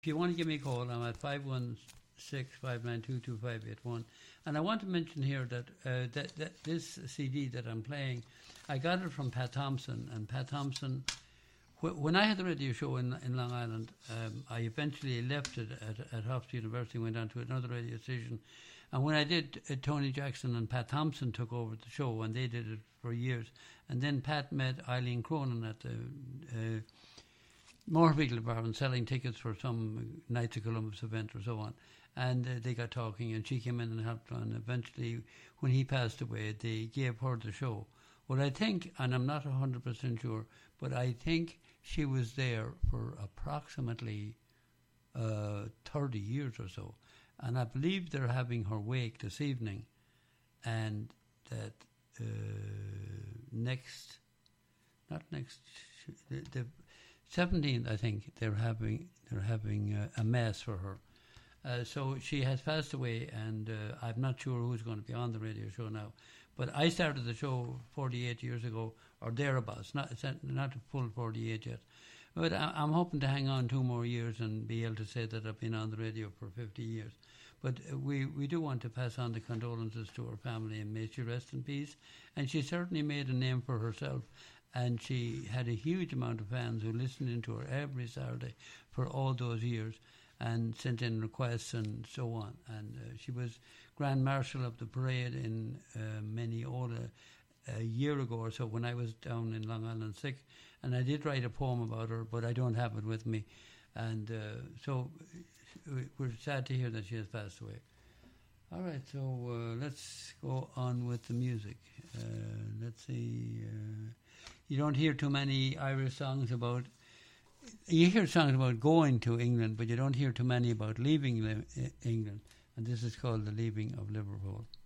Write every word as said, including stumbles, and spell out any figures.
If you want to give me a call, I'm at five one six, five nine two, two five eight one. And I want to mention here that, uh, that, that this C D that I'm playing, I got it from Pat Thompson. And Pat Thompson, wh- when I had the radio show in, in Long Island, um, I eventually left it at, at Hofstra University, went on to another radio station. And when I did, uh, Tony Jackson and Pat Thompson took over the show, and they did it for years. And then Pat met Eileen Cronin at the uh, motor vehicle department selling tickets for some Knights of Columbus event or so on. And uh, they got talking, and she came in and helped on. Eventually, when he passed away, they gave her the show. Well, I think, and I'm not one hundred percent sure, but I think she was there for approximately uh, thirty years or so. And I believe they're having her wake this evening, and that uh, next, not next, the, the seventeenth, I think they're having they're having uh, a mass for her. Uh, so she has passed away, and uh, I'm not sure who's going to be on the radio show now. But I started the show forty-eight years ago, or thereabouts. Not it's not a full forty-eight yet. But I, I'm hoping to hang on two more years and be able to say that I've been on the radio for fifty years. But we, we do want to pass on the condolences to her family, and may she rest in peace. And she certainly made a name for herself. And she had a huge amount of fans who listened into her every Saturday for all those years and sent in requests and so on. And uh, she was Grand Marshal of the parade in uh, Mineola a year ago or so when I was down in Long Island sick. And I did write a poem about her, but I don't have it with me. And uh, so we're sad to hear that she has passed away. All right, so uh, let's go on with the music. Uh, let's see. Uh, you don't hear too many Irish songs about... You hear songs about going to England, but you don't hear too many about leaving li- England. And this is called The Leaving of Liverpool.